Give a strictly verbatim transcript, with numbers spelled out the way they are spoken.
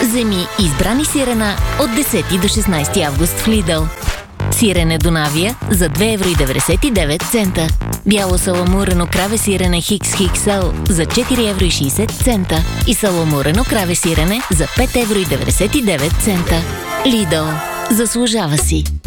Вземи избрани сирена от десети до шестнайсети август в Lidl. Сирене Донавия за две евро и деветдесет и девет цента. Бяло саламурено краве сирене Хикс Хикс Ел за четири евро и шейсет цента. И саламурено краве сирене за пет евро и деветдесет и девет цента. Lidl. Заслужава си!